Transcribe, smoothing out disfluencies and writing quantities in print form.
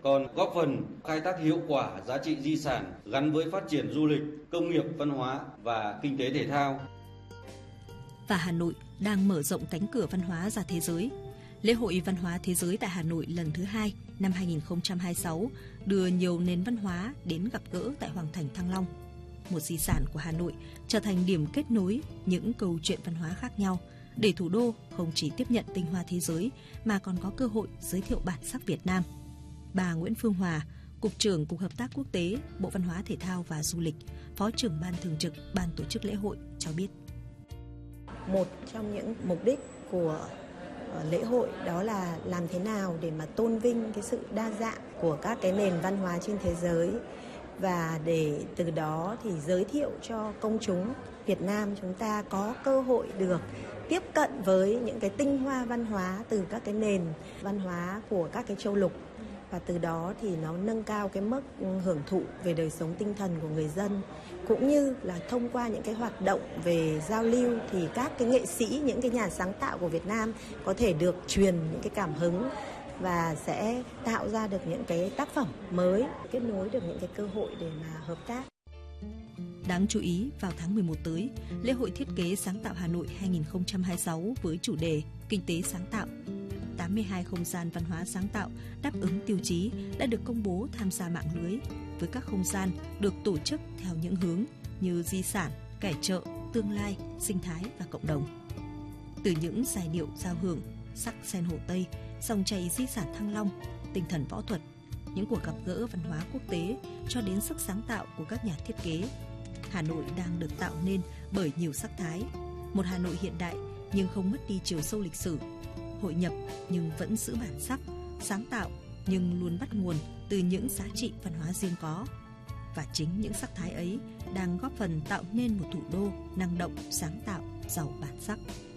còn góp phần khai thác hiệu quả giá trị di sản gắn với phát triển du lịch, công nghiệp, văn hóa và kinh tế thể thao. Và Hà Nội đang mở rộng cánh cửa văn hóa ra thế giới. Lễ hội Văn hóa Thế giới tại Hà Nội lần thứ 2 năm 2026 đưa nhiều nền văn hóa đến gặp gỡ tại Hoàng thành Thăng Long. Một di sản của Hà Nội trở thành điểm kết nối những câu chuyện văn hóa khác nhau để thủ đô không chỉ tiếp nhận tinh hoa thế giới mà còn có cơ hội giới thiệu bản sắc Việt Nam. Bà Nguyễn Phương Hòa, Cục trưởng Cục Hợp tác Quốc tế, Bộ Văn hóa Thể thao và Du lịch, Phó trưởng Ban Thường trực Ban tổ chức lễ hội cho biết. Một trong những mục đích của lễ hội đó là làm thế nào để mà tôn vinh cái sự đa dạng của các cái nền văn hóa trên thế giới và để từ đó thì giới thiệu cho công chúng Việt Nam chúng ta có cơ hội được tiếp cận với những cái tinh hoa văn hóa từ các cái nền văn hóa của các cái châu lục, và từ đó thì nó nâng cao cái mức hưởng thụ về đời sống tinh thần của người dân, cũng như là thông qua những cái hoạt động về giao lưu thì các cái nghệ sĩ, những cái nhà sáng tạo của Việt Nam có thể được truyền những cái cảm hứng và sẽ tạo ra được những cái tác phẩm mới, kết nối được những cái cơ hội để mà hợp tác. Đáng chú ý, vào tháng 11 tới, lễ hội thiết kế sáng tạo Hà Nội 2026 với chủ đề Kinh tế sáng tạo, 82 không gian văn hóa sáng tạo đáp ứng tiêu chí đã được công bố tham gia mạng lưới, với các không gian được tổ chức theo những hướng như di sản, cải trợ, tương lai, sinh thái và cộng đồng. Từ những giai điệu giao hưởng, sắc sen Hồ Tây, dòng chảy di sản Thăng Long, tinh thần võ thuật, những cuộc gặp gỡ văn hóa quốc tế cho đến sức sáng tạo của các nhà thiết kế, Hà Nội đang được tạo nên bởi nhiều sắc thái. Một Hà Nội hiện đại nhưng không mất đi chiều sâu lịch sử, hội nhập nhưng vẫn giữ bản sắc, sáng tạo nhưng luôn bắt nguồn từ những giá trị văn hóa riêng có. Và chính những sắc thái ấy đang góp phần tạo nên một thủ đô năng động, sáng tạo, giàu bản sắc.